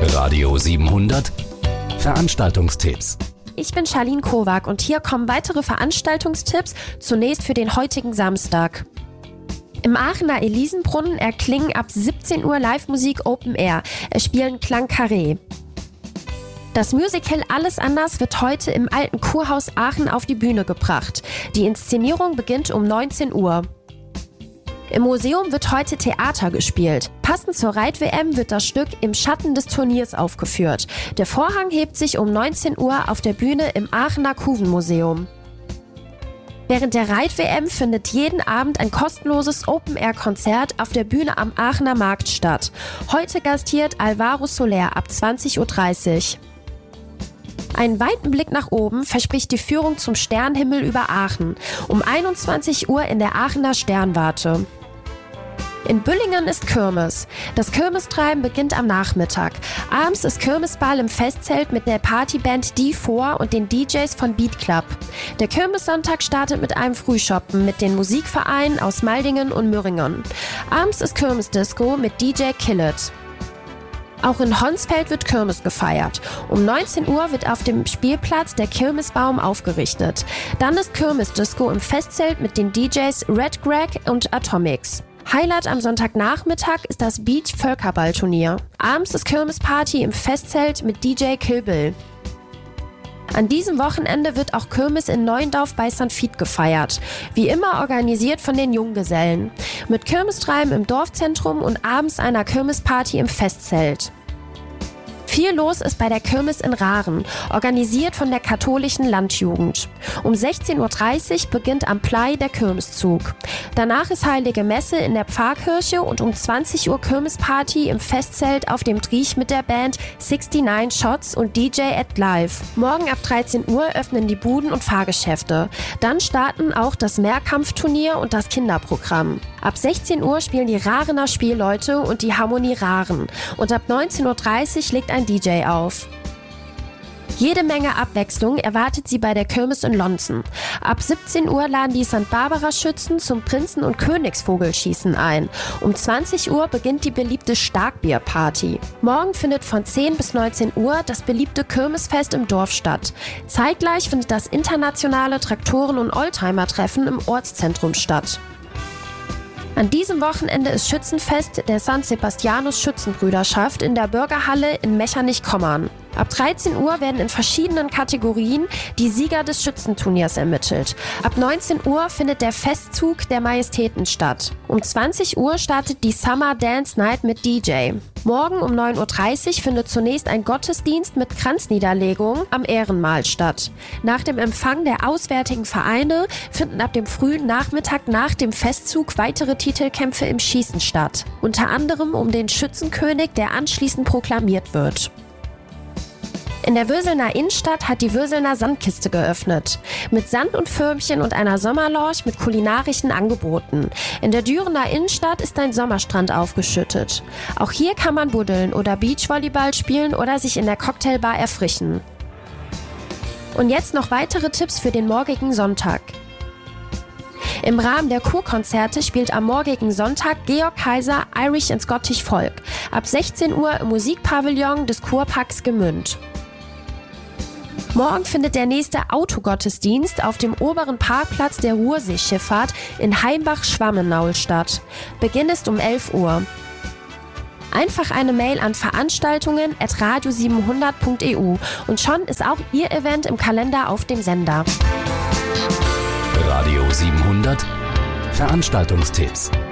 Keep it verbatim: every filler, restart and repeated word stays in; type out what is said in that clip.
Radio siebenhundert Veranstaltungstipps. Ich bin Charlene Kowak und hier kommen weitere Veranstaltungstipps, zunächst für den heutigen Samstag. Im Aachener Elisenbrunnen erklingen ab siebzehn Uhr Live-Musik Open Air. Es spielen Klang Carré. Das Musical Alles anders wird heute im Alten Kurhaus Aachen auf die Bühne gebracht. Die Inszenierung beginnt um neunzehn Uhr. Im Museum wird heute Theater gespielt. Passend zur Reit-W M wird das Stück Im Schatten des Turniers aufgeführt. Der Vorhang hebt sich um neunzehn Uhr auf der Bühne im Aachener Kuvenmuseum. Während der Reit-W M findet jeden Abend ein kostenloses Open-Air-Konzert auf der Bühne am Aachener Markt statt. Heute gastiert Alvaro Soler ab zwanzig Uhr dreißig. Einen weiten Blick nach oben verspricht die Führung zum Sternenhimmel über Aachen. Um einundzwanzig Uhr in der Aachener Sternwarte. In Büllingen ist Kirmes. Das Kirmestreiben beginnt am Nachmittag. Abends ist Kirmesball im Festzelt mit der Partyband D vier und den D Js von Beat Club. Der Kirmessonntag startet mit einem Frühshoppen mit den Musikvereinen aus Maldingen und Mürringen. Abends ist Kirmesdisco mit D J Killet. Auch in Honsfeld wird Kirmes gefeiert. Um neunzehn Uhr wird auf dem Spielplatz der Kirmesbaum aufgerichtet. Dann ist Kirmesdisco im Festzelt mit den D Js Red Greg und Atomics. Highlight am Sonntagnachmittag ist das Beach Völkerballturnier. Abends ist Kirmesparty im Festzelt mit D J Kill Bill. An diesem Wochenende wird auch Kirmes in Neuendorf bei Sankt Vith gefeiert. Wie immer organisiert von den Junggesellen. Mit Kirmestreiben im Dorfzentrum und abends einer Kirmesparty im Festzelt. Viel los ist bei der Kirmes in Rahren, organisiert von der katholischen Landjugend. Um sechzehn Uhr dreißig beginnt am Plei der Kirmeszug. Danach ist Heilige Messe in der Pfarrkirche und um zwanzig Uhr Kirmesparty im Festzelt auf dem Driech mit der Band neunundsechzig Shots und D J at Live. Morgen ab dreizehn Uhr öffnen die Buden und Fahrgeschäfte. Dann starten auch das Mehrkampfturnier und das Kinderprogramm. Ab sechzehn Uhr spielen die Rarener Spielleute und die Harmonie Raren. Und ab neunzehn Uhr dreißig legt ein D J auf. Jede Menge Abwechslung erwartet sie bei der Kirmes in Lonzen. Ab siebzehn Uhr laden die Sankt Barbara-Schützen zum Prinzen- und Königsvogelschießen ein. Um zwanzig Uhr beginnt die beliebte Starkbierparty. Morgen findet von zehn bis neunzehn Uhr das beliebte Kirmesfest im Dorf statt. Zeitgleich findet das internationale Traktoren- und Oldtimer-Treffen im Ortszentrum statt. An diesem Wochenende ist Schützenfest der Sankt Sebastianus Schützenbrüderschaft in der Bürgerhalle in Mechernich-Kommern. Ab dreizehn Uhr werden in verschiedenen Kategorien die Sieger des Schützenturniers ermittelt. Ab neunzehn Uhr findet der Festzug der Majestäten statt. Um zwanzig Uhr startet die Summer Dance Night mit D J. Morgen um neun Uhr dreißig findet zunächst ein Gottesdienst mit Kranzniederlegung am Ehrenmal statt. Nach dem Empfang der auswärtigen Vereine finden ab dem frühen Nachmittag nach dem Festzug weitere Titelkämpfe im Schießen statt. Unter anderem um den Schützenkönig, der anschließend proklamiert wird. In der Würselner Innenstadt hat die Würselner Sandkiste geöffnet. Mit Sand und Förmchen und einer Sommerlounge mit kulinarischen Angeboten. In der Dürener Innenstadt ist ein Sommerstrand aufgeschüttet. Auch hier kann man buddeln oder Beachvolleyball spielen oder sich in der Cocktailbar erfrischen. Und jetzt noch weitere Tipps für den morgigen Sonntag. Im Rahmen der Kurkonzerte spielt am morgigen Sonntag Georg Kaiser Irish and Scottish Folk. Ab sechzehn Uhr im Musikpavillon des Kurparks Gemünd. Morgen findet der nächste Autogottesdienst auf dem oberen Parkplatz der Ruhrseeschifffahrt in Heimbach-Schwammenaul statt. Beginn ist um elf Uhr. Einfach eine Mail an veranstaltungen at radio siebenhundert punkt e u und schon ist auch Ihr Event im Kalender auf dem Sender. Radio siebenhundert Veranstaltungstipps.